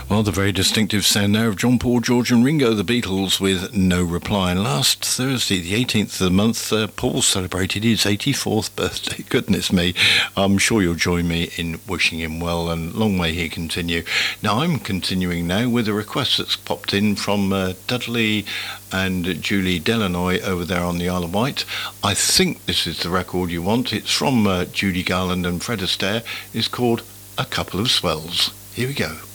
Well, the very distinctive sound there of John Paul, George and Ringo, the Beatles, with No Reply. And last Thursday, the 18th of the month, Paul celebrated his 84th birthday. Goodness me. I'm sure you'll join me in wishing him well, and long may he continue. Now, I'm continuing now with a request that's popped in from Dudley and Julie Delanoy over there on the Isle of Wight. I think this is the record you want. It's from Judy Garland and Fred Astaire. It's called A Couple of Swells. Here we go.